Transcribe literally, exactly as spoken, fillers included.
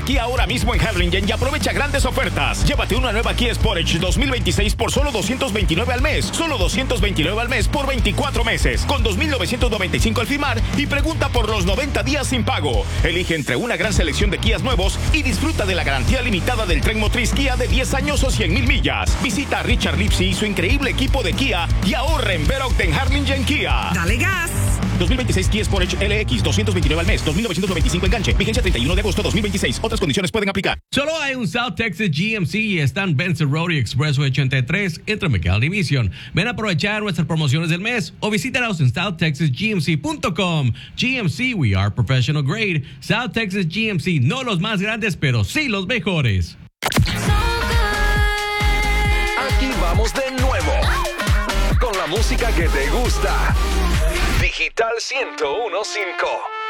a Kia ahora mismo en Harlingen y aprovecha grandes ofertas. Llévate una nueva Kia Sportage dos mil veintiséis por solo doscientos veintinueve al mes. Solo doscientos veintinueve al mes por veinticuatro meses. Con dos mil novecientos noventa y cinco al firmar y pregunta por los noventa días sin pago. Elige entre una gran selección de Kias nuevos y disfruta de la garantía limitada del tren motriz Kia de diez años o cien mil millas. Visita a Richard Lipsy y su increíble equipo de Kia y ahorra en Ver Ogden Harlingen Kia. ¡Dale gas! dos mil veintiséis Kia Sportage L X, doscientos veintinueve al mes, dos mil novecientos noventa y cinco enganche. Vigencia treinta y uno de agosto dos mil veintiséis. Otras condiciones pueden aplicar. Solo hay un South Texas G M C y están Benson Road y Expressway ochenta y tres entre McAllen y Mission. Ven a aprovechar nuestras promociones del mes o visítanos en south texas g m c punto com. G M C, we are professional grade. South Texas G M C, no los más grandes, pero sí los mejores. Aquí vamos de nuevo con la música que te gusta. Digital ciento uno punto cinco.